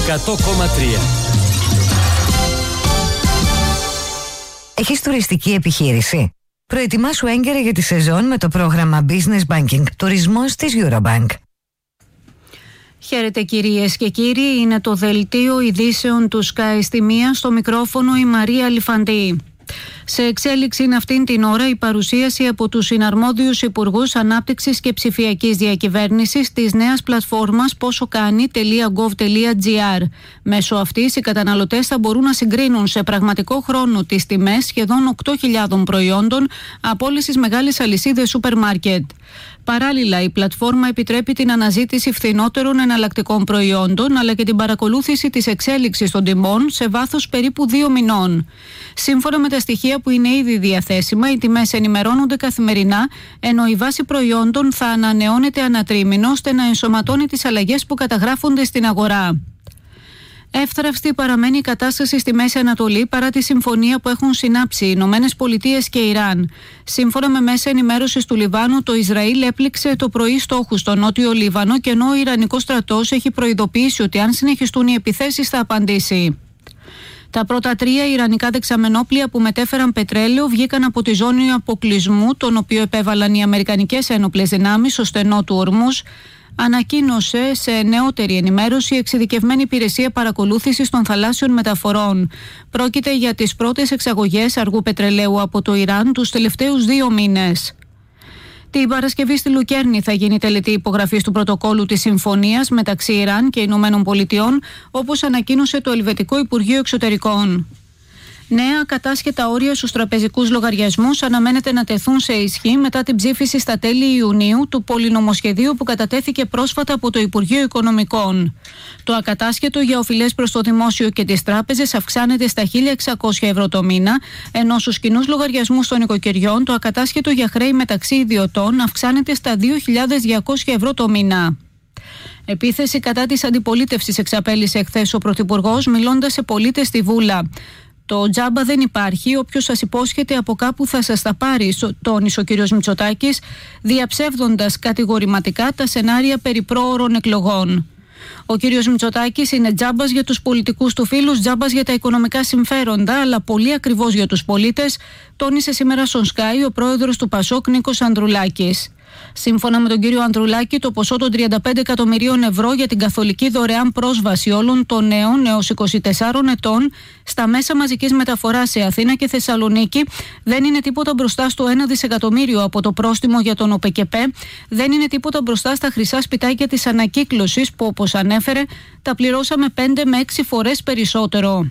100,3. Έχεις τουριστική επιχείρηση? Προετοιμάσου έγκαιρα για τη σεζόν με το πρόγραμμα Business Banking Τουρισμός της Eurobank. Χαίρετε κυρίες και κύριοι, είναι το δελτίο ειδήσεων του Sky στη μία, στο μικρόφωνο η Μαρία Λιφαντή. Σε εξέλιξη είναι αυτήν την ώρα η παρουσίαση από τους συναρμόδιους Υπουργούς Ανάπτυξης και Ψηφιακής Διακυβέρνησης της νέας πλατφόρμας posokani.gov.gr. Μέσω αυτής οι καταναλωτές θα μπορούν να συγκρίνουν σε πραγματικό χρόνο τις τιμές σχεδόν 8.000 προϊόντων από όλες τις μεγάλες αλυσίδες σούπερ μάρκετ. Παράλληλα, η πλατφόρμα επιτρέπει την αναζήτηση φθηνότερων εναλλακτικών προϊόντων αλλά και την παρακολούθηση της εξέλιξης των τιμών σε βάθος περίπου 2 μηνών. Σύμφωνα με τα στοιχεία που είναι ήδη διαθέσιμα, οι τιμές ενημερώνονται καθημερινά, ενώ η βάση προϊόντων θα ανανεώνεται ανατρίμηνο ώστε να ενσωματώνει τις αλλαγές που καταγράφονται στην αγορά. Εύθραυστη παραμένει η κατάσταση στη Μέση Ανατολή παρά τη συμφωνία που έχουν συνάψει οι Ηνωμένες Πολιτείες και Ιράν. Σύμφωνα με μέσα ενημέρωσης του Λιβάνου, το Ισραήλ έπληξε το πρωί στόχους στο νότιο Λίβανο, και ενώ ο Ιρανικός στρατός έχει προειδοποιήσει ότι αν συνεχιστούν οι επιθέσεις θα απαντήσει. Τα πρώτα 3 ιρανικά δεξαμενόπλια που μετέφεραν πετρέλαιο βγήκαν από τη ζώνη αποκλεισμού, τον οποίο επέβαλαν οι αμερικανικές ένοπλες δυνάμεις στο στενό του Ορμούζ, ανακοίνωσε σε νεότερη ενημέρωση η εξειδικευμένη υπηρεσία παρακολούθησης των θαλάσσιων μεταφορών. Πρόκειται για τις πρώτες εξαγωγές αργού πετρελαίου από το Ιράν τους τελευταίους 2 μήνες. Την Παρασκευή στη Λουκέρνη θα γίνει τελετή υπογραφής του πρωτοκόλου της συμφωνίας μεταξύ Ιράν και Ηνωμένων Πολιτειών, όπως ανακοίνωσε το Ελβετικό Υπουργείο Εξωτερικών. Νέα κατάσχετα όρια στους τραπεζικούς λογαριασμούς αναμένεται να τεθούν σε ισχύ μετά την ψήφιση στα τέλη Ιουνίου του πολυνομοσχεδίου που κατατέθηκε πρόσφατα από το Υπουργείο Οικονομικών. Το ακατάσχετο για οφειλές προς το δημόσιο και τις τράπεζες αυξάνεται στα 1.600 ευρώ το μήνα, ενώ στους κοινούς λογαριασμούς των οικοκυριών το ακατάσχετο για χρέη μεταξύ ιδιωτών αυξάνεται στα 2.200 ευρώ το μήνα. Επίθεση κατά της αντιπολίτευσης εξαπέλυσε εχθές ο Πρωθυπουργός, μιλώντας σε πολίτες στη Βούλα. Το τζάμπα δεν υπάρχει, όποιος σας υπόσχεται από κάπου θα σας τα πάρει, τόνισε ο κ. Μητσοτάκης, διαψεύδοντας κατηγορηματικά τα σενάρια περί πρόωρων εκλογών. Ο κ. Μητσοτάκης είναι τζάμπας για τους πολιτικούς του φίλους, τζάμπας για τα οικονομικά συμφέροντα, αλλά πολύ ακριβώς για τους πολίτες, τόνισε σήμερα στον Sky ο πρόεδρος του Πασόκ Νίκος Ανδρουλάκης. Σύμφωνα με τον κύριο Ανδρουλάκη, το ποσό των 35 εκατομμυρίων ευρώ για την καθολική δωρεάν πρόσβαση όλων των νέων έως 24 ετών στα μέσα μαζικής μεταφοράς σε Αθήνα και Θεσσαλονίκη δεν είναι τίποτα μπροστά στο 1 δισεκατομμύριο από το πρόστιμο για τον ΟΠΕΚΕΠΕ, δεν είναι τίποτα μπροστά στα χρυσά σπιτάκια της ανακύκλωσης που, όπως ανέφερε, τα πληρώσαμε 5 με 6 φορές περισσότερο.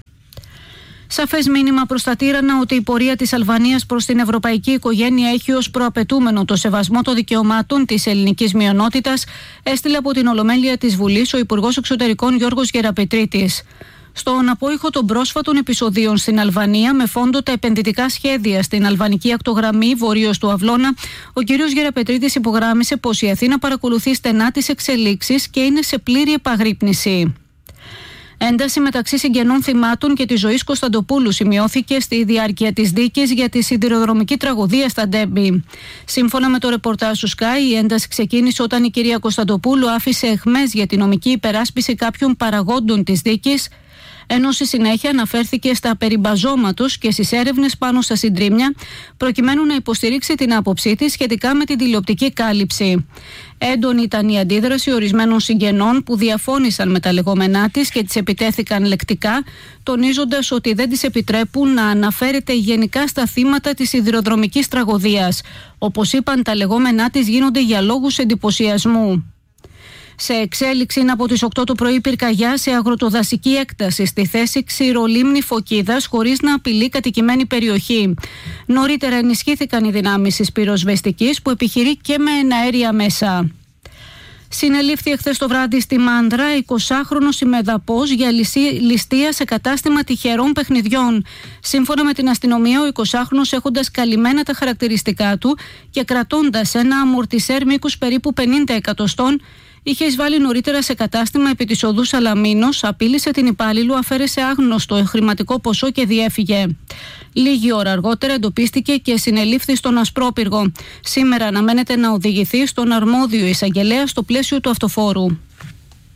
Σαφές μήνυμα προς τα τύρανα ότι η πορεία της Αλβανίας προς την ευρωπαϊκή οικογένεια έχει ως προαπαιτούμενο το σεβασμό των δικαιωμάτων της ελληνικής μειονότητας, έστειλε από την Ολομέλεια της Βουλής ο Υπουργός Εξωτερικών Γιώργος Γεραπετρίτης. Στον απόϊχο των πρόσφατων επεισοδίων στην Αλβανία, με φόντο τα επενδυτικά σχέδια στην αλβανική ακτογραμμή βορείως του Αυλώνα, ο κ. Γεραπετρίτης υπογράμμισε πως η Αθήνα παρακολουθεί στενά τις εξελίξεις και είναι σε πλήρη επαγρύπνηση. Ένταση μεταξύ συγγενών θυμάτων και της ζωής Κωνσταντοπούλου σημειώθηκε στη διάρκεια της δίκης για τη σιδηροδρομική τραγωδία στα Ντέμπι. Σύμφωνα με το ρεπορτάζ του Sky, η ένταση ξεκίνησε όταν η κυρία Κωνσταντοπούλου άφησε αιχμές για την νομική υπεράσπιση κάποιων παραγόντων της δίκης, ενώ στη συνέχεια αναφέρθηκε στα περιμπαζώματος και στις έρευνες πάνω στα συντρίμμια, προκειμένου να υποστηρίξει την άποψή της σχετικά με την τηλεοπτική κάλυψη. Έντονη ήταν η αντίδραση ορισμένων συγγενών που διαφώνησαν με τα λεγόμενά της και τις επιτέθηκαν λεκτικά, τονίζοντας ότι δεν τις επιτρέπουν να αναφέρεται γενικά στα θύματα της σιδηροδρομικής τραγωδίας. Όπως είπαν, τα λεγόμενά της γίνονται για λόγους εντυπωσιασμού. Σε εξέλιξη είναι από τις 8 το πρωί πυρκαγιά σε αγροτοδασική έκταση στη θέση Ξηρολίμνη Φωκίδας, χωρίς να απειλεί κατοικημένη περιοχή. Νωρίτερα ενισχύθηκαν οι δυνάμεις της πυροσβεστικής που επιχειρεί και με εναέρια μέσα. Συνελήφθη εχθές το βράδυ στη Μάνδρα 20χρονος ημεδαπός για ληστεία σε κατάστημα τυχερών παιχνιδιών. Σύμφωνα με την αστυνομία, ο 20χρονος, έχοντας καλυμμένα τα χαρακτηριστικά του και κρατώντας ένα αμορτισέρ μήκους περίπου 50 εκατοστών, είχε εισβάλει νωρίτερα σε κατάστημα επί της οδού Σαλαμίνος, απείλησε την υπάλληλο, αφαίρεσε άγνωστο χρηματικό ποσό και διέφυγε. Λίγη ώρα αργότερα εντοπίστηκε και συνελήφθη στον Ασπρόπυργο. Σήμερα αναμένεται να οδηγηθεί στον αρμόδιο εισαγγελέα στο πλαίσιο του αυτοφόρου.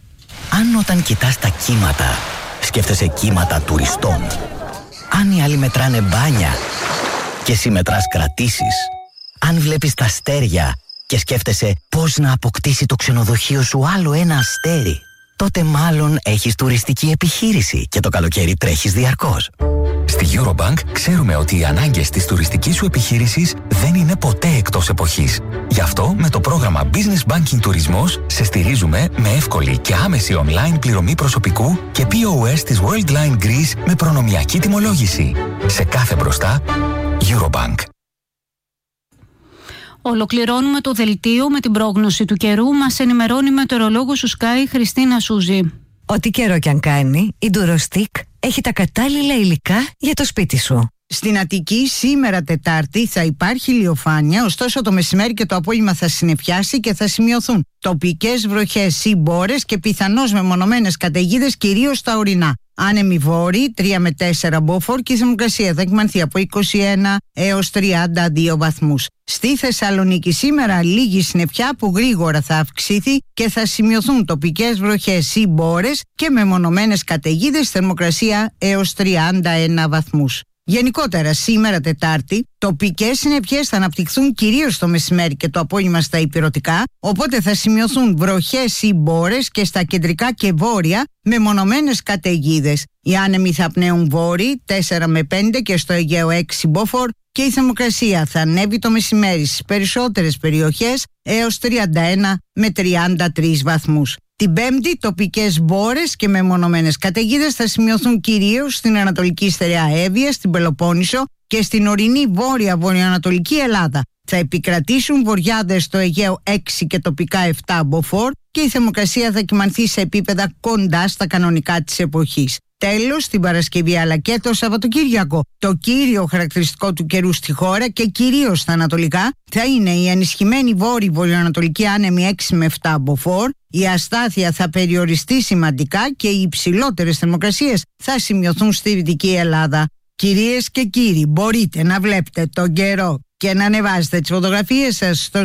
Αν όταν κοιτάς τα κύματα, σκέφτεσαι κύματα τουριστών. Αν οι άλλοι μετράνε μπάνια και εσύ μετράς κρατήσεις. Αν βλέπεις τα αστέρια και σκέφτεσαι πώς να αποκτήσει το ξενοδοχείο σου άλλο ένα αστέρι, τότε μάλλον έχεις τουριστική επιχείρηση και το καλοκαίρι τρέχεις διαρκώς. Στη Eurobank ξέρουμε ότι οι ανάγκες της τουριστικής σου επιχείρησης δεν είναι ποτέ εκτός εποχής. Γι' αυτό με το πρόγραμμα Business Banking Τουρισμός σε στηρίζουμε με εύκολη και άμεση online πληρωμή προσωπικού και POS της Worldline Greece με προνομιακή τιμολόγηση. Σε κάθε μπροστά, Eurobank. Ολοκληρώνουμε το δελτίο με την πρόγνωση του καιρού. Μας ενημερώνει η μετεωρολόγος του Sky Χριστίνα Σούζη. Ό,τι καιρό κι αν κάνει, η Durostick έχει τα κατάλληλα υλικά για το σπίτι σου. Στην Αττική σήμερα Τετάρτη θα υπάρχει ηλιοφάνεια, ωστόσο το μεσημέρι και το απόγευμα θα συννεφιάσει και θα σημειωθούν τοπικές βροχές ή μπόρες και πιθανώς μεμονωμένες καταιγίδες κυρίως στα ορεινά. Άνεμοι βόρειοι 3 με 4 μποφόρ και η θερμοκρασία θα εκμανθεί από 21 έως 32 βαθμούς. Στη Θεσσαλονίκη σήμερα λίγη συννεφιά που γρήγορα θα αυξήθει και θα σημειωθούν τοπικές βροχές ή μπόρες και μεμονωμένες καταιγίδες, θερμοκρασία έως 31 βαθμούς. Γενικότερα σήμερα Τετάρτη, τοπικές συννεφιές θα αναπτυχθούν κυρίως το μεσημέρι και το απόγευμα στα ηπειρωτικά, οπότε θα σημειωθούν βροχές ή μπόρες και στα κεντρικά και βόρεια μεμονωμένες καταιγίδες. Οι άνεμοι θα πνέουν βόρειοι 4 με 5 και στο Αιγαίο 6 μποφόρ και η θερμοκρασία θα ανέβει το μεσημέρι στις περισσότερες περιοχές έως 31 με 33 βαθμούς. Την Πέμπτη, τοπικές μπόρες και μεμονωμένες καταιγίδες θα σημειωθούν κυρίως στην Ανατολική Στερεά Εύβοια, στην Πελοπόννησο και στην ορεινή βόρεια-βορειοανατολική Ελλάδα. Θα επικρατήσουν βοριάδες στο Αιγαίο 6 και τοπικά 7 μποφόρ και η θερμοκρασία θα κυμανθεί σε επίπεδα κοντά στα κανονικά της εποχής. Τέλος, την Παρασκευή αλλά και το Σαββατοκύριακο, το κύριο χαρακτηριστικό του καιρού στη χώρα και κυρίως στα ανατολικά θα είναι η ενισχυμένη βόρειο-βορειοανατολική άνεμη 6 με 7 μποφόρ. Η αστάθεια θα περιοριστεί σημαντικά και οι υψηλότερες θερμοκρασίες θα σημειωθούν στη Δυτική Ελλάδα. Κυρίες και κύριοι, μπορείτε να βλέπετε τον καιρό και να ανεβάζετε τις φωτογραφίες σας στο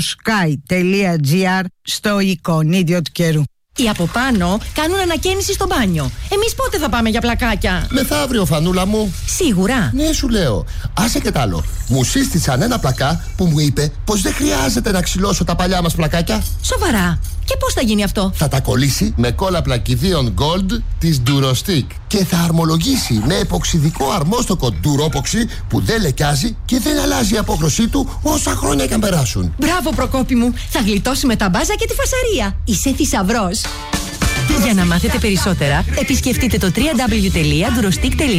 sky.gr στο εικονίδιο του καιρού. Οι από πάνω κάνουν ανακαίνιση στο μπάνιο. Εμείς πότε θα πάμε για πλακάκια? Μεθαύριο, Φανούλα μου. Σίγουρα? Ναι, σου λέω. Άσε και τ' άλλο. Μου σύστησαν ένα πλακά που μου είπε πως δεν χρειάζεται να ξυλώσω τα παλιά μας πλακάκια. Σοβαρά? Και πώς θα γίνει αυτό? Θα τα κολλήσει με κόλλα πλακιδίων Gold της Durostick και θα αρμολογήσει με εποξιδικό αρμόστοκο Duropoxy που δεν λεκιάζει και δεν αλλάζει η απόχρωσή του όσα χρόνια και αν περάσουν. Μπράβο, Προκόπη μου. Θα γλιτώσουμε τα μπάζα και τη φασαρία. Είσαι θησαυρός. Για να μάθετε περισσότερα, επισκεφτείτε το www.durostick.gr.